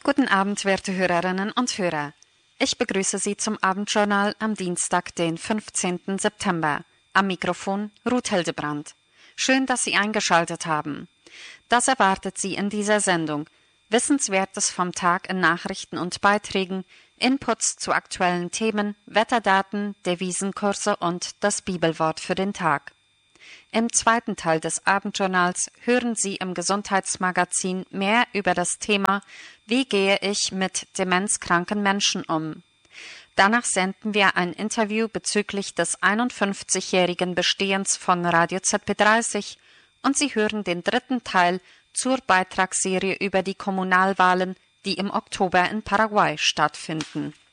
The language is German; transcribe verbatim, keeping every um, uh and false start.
Guten Abend, werte Hörerinnen und Hörer. Ich begrüße Sie zum Abendjournal am Dienstag, den fünfzehnten September. Am Mikrofon Ruth Hildebrand. Schön, dass Sie eingeschaltet haben. Das erwartet Sie in dieser Sendung. Wissenswertes vom Tag in Nachrichten und Beiträgen, Inputs zu aktuellen Themen, Wetterdaten, Devisenkurse und das Bibelwort für den Tag. Im zweiten Teil des Abendjournals hören Sie im Gesundheitsmagazin mehr über das Thema Wie gehe ich mit demenzkranken Menschen um? Danach senden wir ein Interview bezüglich des einundfünfzigjährigen Bestehens von Radio Z P dreißig und Sie hören den dritten Teil zur Beitragsserie über die Kommunalwahlen, die im Oktober in Paraguay stattfinden.